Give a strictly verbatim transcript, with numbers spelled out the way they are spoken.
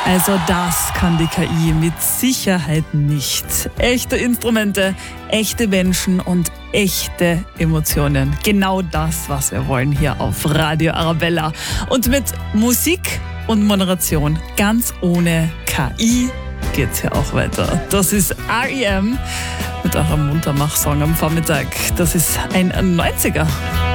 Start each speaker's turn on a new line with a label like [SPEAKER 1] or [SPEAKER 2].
[SPEAKER 1] Also das kann die K I mit Sicherheit nicht. Echte Instrumente, echte Menschen und echte Emotionen. Genau das, was wir wollen hier auf Radio Arabella. Und mit Musik und Moderation ganz ohne K I geht's hier auch weiter. Das ist R E M mit eurem Muntermach-Song am Vormittag. Das ist ein neunziger.